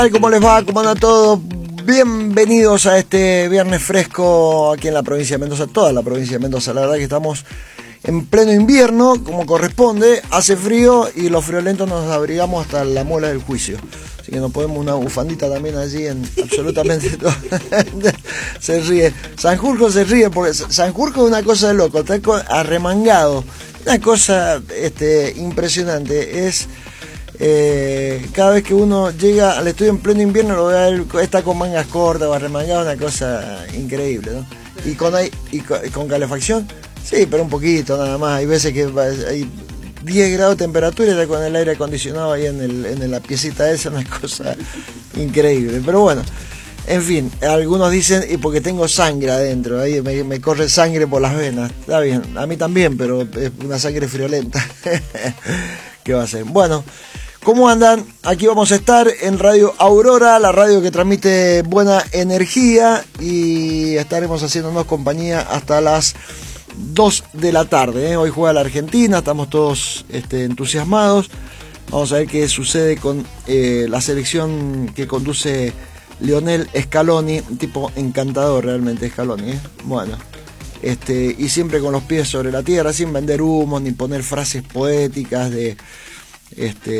¿Cómo les va? ¿Cómo andan todos? Bienvenidos a este viernes fresco aquí en la provincia de Mendoza, toda la provincia de Mendoza. La verdad que estamos en pleno invierno, como corresponde, hace frío y los friolentos nos abrigamos hasta la muela del juicio. Así que nos ponemos una bufandita también allí en absolutamente todo. Se ríe. Sanjurjo se ríe porque Sanjurjo es una cosa de loco, está arremangado. Una cosa impresionante. Es cada vez que uno llega al estudio en pleno invierno lo ve a él, está con mangas cortas o arremangado, una cosa increíble, ¿no? Y con calefacción, sí, pero un poquito nada más. Hay veces que hay 10 grados de temperatura y está con el aire acondicionado ahí en la piecita esa, una cosa increíble. Pero bueno, en fin, algunos dicen, y porque tengo sangre adentro, ahí me corre sangre por las venas. Está bien, a mí también, pero es una sangre friolenta. ¿Qué va a ser? Bueno, ¿cómo andan? Aquí vamos a estar en Radio Aurora, la radio que transmite buena energía, y estaremos haciéndonos compañía hasta las 2 de la tarde. Hoy juega la Argentina, estamos todos entusiasmados. Vamos a ver qué sucede con la selección que conduce Lionel Scaloni, un tipo encantador realmente Scaloni, Bueno, y siempre con los pies sobre la tierra, sin vender humo ni poner frases poéticas de